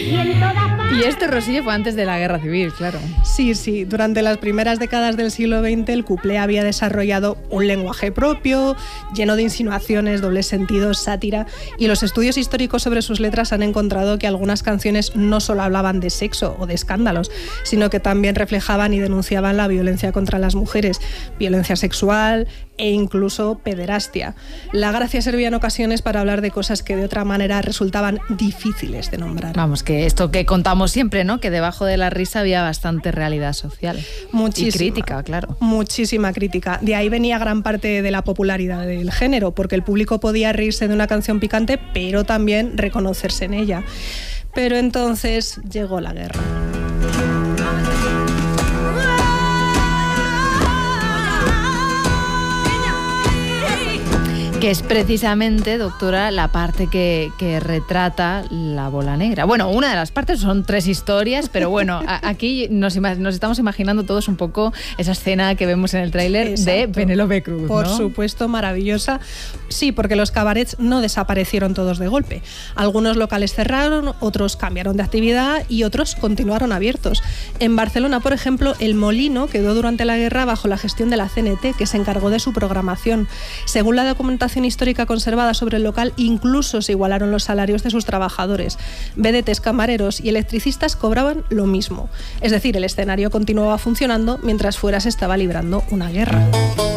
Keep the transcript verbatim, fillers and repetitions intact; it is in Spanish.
Y este Rosillo fue antes de la Guerra Civil, claro. Sí, sí. Durante las primeras décadas del siglo veinte, el cuplé había desarrollado un lenguaje propio, lleno de insinuaciones, dobles sentidos, sátira, y los estudios históricos sobre sus letras han encontrado que algunas canciones no solo hablaban de sexo o de escándalos, sino que también reflejaban y denunciaban la violencia contra las mujeres, violencia sexual e incluso pederastia. La gracia servía en ocasiones para hablar de cosas que de otra manera resultaban difíciles de nombrar. Vamos, que esto que contamos siempre, ¿no? Que debajo de la risa había bastante realidad social. Muchísima. Y crítica, claro. Muchísima crítica. De ahí venía gran parte de la popularidad del género, porque el público podía reírse de una canción picante, pero también reconocerse en ella. Pero entonces llegó la guerra. Que es precisamente, doctora, la parte que, que retrata la bola negra. Bueno, una de las partes, son tres historias, pero bueno, a, aquí nos, nos estamos imaginando todos un poco esa escena que vemos en el tráiler de Penélope Cruz, Por ¿no? supuesto, maravillosa. Sí, porque los cabarets no desaparecieron todos de golpe. Algunos locales cerraron, otros cambiaron de actividad y otros continuaron abiertos. En Barcelona, por ejemplo, el Molino quedó durante la guerra bajo la gestión de la C N T, que se encargó de su programación. Según la documentación histórica conservada sobre el local, incluso se igualaron los salarios de sus trabajadores. Vedetes, camareros y electricistas cobraban lo mismo. Es decir, el escenario continuaba funcionando mientras fuera se estaba librando una guerra.